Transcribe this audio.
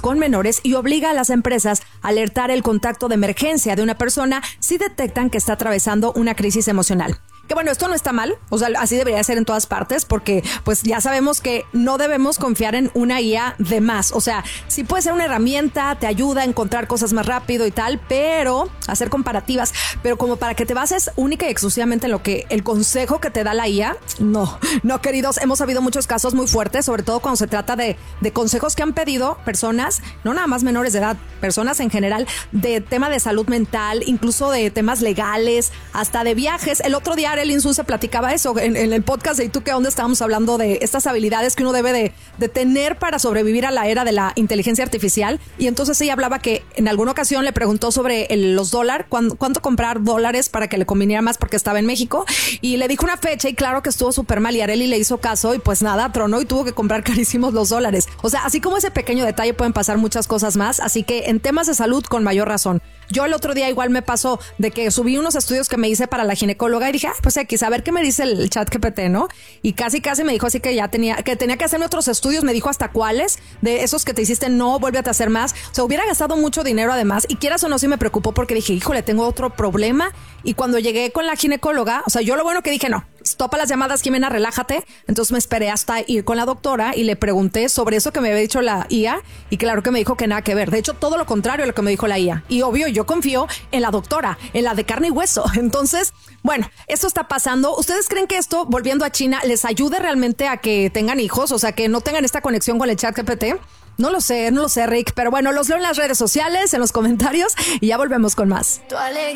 con menores y obliga a las empresas a alertar el contacto de emergencia de una persona si detectan que está atravesando una crisis emocional. Que bueno, esto no está mal, o sea, así debería ser en todas partes, porque pues ya sabemos que no debemos confiar en una IA de más. O sea, sí puede ser una herramienta, te ayuda a encontrar cosas más rápido y tal, pero hacer comparativas, pero como para que te bases única y exclusivamente en lo que el consejo que te da la IA, no, queridos, hemos habido muchos casos muy fuertes, sobre todo cuando se trata de consejos que han pedido personas, no nada más menores de edad, personas en general, de tema de salud mental, incluso de temas legales, hasta de viajes. El otro día el Insu se platicaba eso en el podcast de ¿Y tú qué onda? Estábamos hablando de estas habilidades que uno debe de tener para sobrevivir a la era de la inteligencia artificial, y entonces ella hablaba que en alguna ocasión le preguntó sobre los dólares, cuánto comprar dólares para que le conviniera más porque estaba en México, y le dijo una fecha y claro que estuvo súper mal y Arely le hizo caso y pues nada, tronó y tuvo que comprar carísimos los dólares. O sea, así como ese pequeño detalle pueden pasar muchas cosas más, así que en temas de salud con mayor razón. Yo el otro día igual me pasó de que subí unos estudios que me hice para la ginecóloga y dije, pues X, a ver qué me dice el chat GPT, ¿no? Y casi me dijo así que ya tenía que hacerme otros estudios, me dijo hasta cuáles, de esos que te hiciste, no, vuélvete a hacer más. O sea, hubiera gastado mucho dinero además, y quieras o no, sí me preocupó porque dije, híjole, tengo otro problema. Y cuando llegué con la ginecóloga, o sea, yo lo bueno que dije, no, topa las llamadas, Jimena, relájate. Entonces me esperé hasta ir con la doctora y le pregunté sobre eso que me había dicho la IA, y claro que me dijo que nada que ver. De hecho, todo lo contrario a lo que me dijo la IA. Y obvio, yo confío en la doctora, en la de carne y hueso. Entonces, bueno, esto está pasando. ¿Ustedes creen que esto, volviendo a China, les ayude realmente a que tengan hijos? O sea, que no tengan esta conexión con el chat GPT. No lo sé, Rick. Pero bueno, los leo en las redes sociales, en los comentarios, y ya volvemos con más. Tu alegría.